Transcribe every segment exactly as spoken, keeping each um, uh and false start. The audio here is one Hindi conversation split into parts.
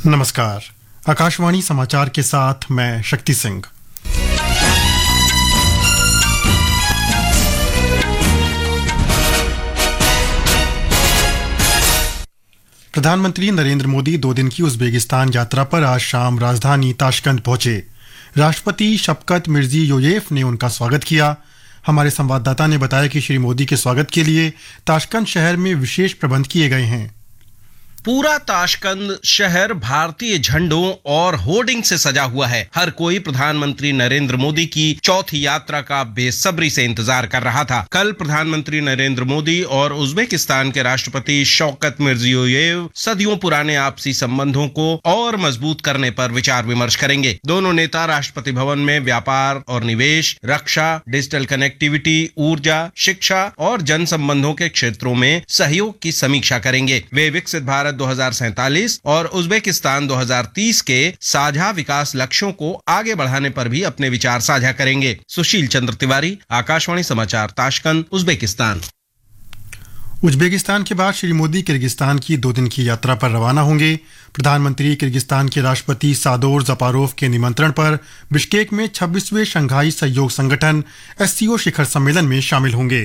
नमस्कार। आकाशवाणी समाचार के साथ मैं शक्ति सिंह। प्रधानमंत्री नरेंद्र मोदी दो दिन की उज़्बेकिस्तान यात्रा पर आज शाम राजधानी ताशकंद पहुंचे। राष्ट्रपति शवकत मिर्जियोयेव ने उनका स्वागत किया। हमारे संवाददाता ने बताया कि श्री मोदी के स्वागत के लिए ताशकंद शहर में विशेष प्रबंध किए गए हैं। पूरा ताशकंद शहर भारतीय झंडों और होर्डिंग से सजा हुआ है। हर कोई प्रधानमंत्री नरेंद्र मोदी की चौथी यात्रा का बेसब्री से इंतजार कर रहा था। कल प्रधानमंत्री नरेंद्र मोदी और उज़्बेकिस्तान के राष्ट्रपति शवकत मिर्जियोयेव सदियों पुराने आपसी संबंधों को और मजबूत करने पर विचार विमर्श करेंगे। दोनों नेता राष्ट्रपति भवन में व्यापार और निवेश, रक्षा, डिजिटल कनेक्टिविटी, ऊर्जा, शिक्षा और जन संबंधों के क्षेत्रों में सहयोग की समीक्षा करेंगे। वे विकसित भारत दो हज़ार सैंतालीस और उज़्बेकिस्तान दो हज़ार तीस के साझा विकास लक्ष्यों को आगे बढ़ाने पर भी अपने विचार साझा करेंगे। सुशील चंद्र तिवारी, आकाशवाणी समाचार, ताशकंद, उज़्बेकिस्तान। उज़्बेकिस्तान के बाद श्री मोदी किर्गिस्तान की दो दिन की यात्रा पर रवाना होंगे। प्रधानमंत्री किर्गिस्तान के राष्ट्रपति सादोर ज़पारोव के निमंत्रण पर बिश्केक में छब्बीसवें शंघाई सहयोग संगठन एस सी ओ शिखर सम्मेलन में शामिल होंगे।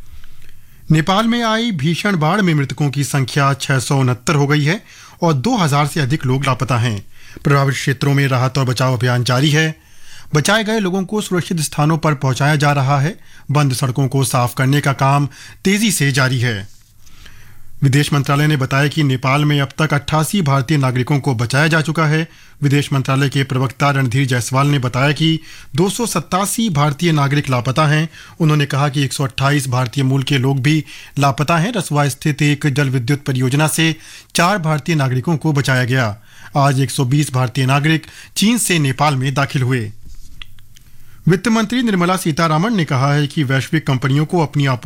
नेपाल में आई भीषण बाढ़ में मृतकों की संख्या छह सौ उनहत्तर हो गई है और दो हज़ार से अधिक लोग लापता हैं। प्रभावित क्षेत्रों में राहत और बचाव अभियान जारी है। बचाए गए लोगों को सुरक्षित स्थानों पर पहुंचाया जा रहा है। बंद सड़कों को साफ करने का काम तेजी से जारी है। विदेश मंत्रालय ने बताया कि नेपाल में अब तक अट्ठासी भारतीय नागरिकों को बचाया जा चुका है। विदेश मंत्रालय के प्रवक्ता रणधीर जायसवाल ने बताया कि दो सौ सत्तासी भारतीय नागरिक लापता हैं। उन्होंने कहा कि एक सौ अट्ठाईस भारतीय मूल के लोग भी लापता हैं। रसवा स्थित एक जल विद्युत परियोजना से चार भारतीय नागरिकों को बचाया गया। आज एक सौ बीस भारतीय नागरिक चीन से नेपाल में दाखिल हुए। वित्त मंत्री निर्मला सीतारामन ने कहा है कि वैश्विक कंपनियों को अपनी